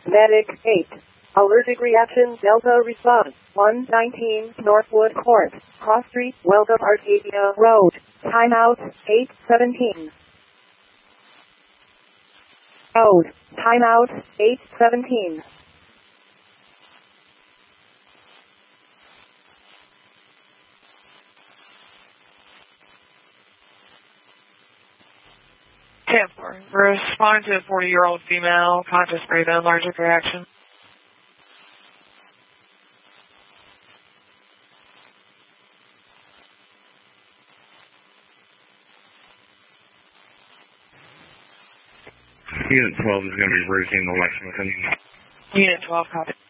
Medic 8. Allergic reaction Delta response. 119 Northwood Court. Cross Street, Welcome Arcadia Road. Timeout 8:17. Road. Timeout 8:17. Tampa. Respond to a 40-year-old female, conscious breathing, allergic reaction. Unit 12 is going to be routine to Lexington. Unit 12, copy.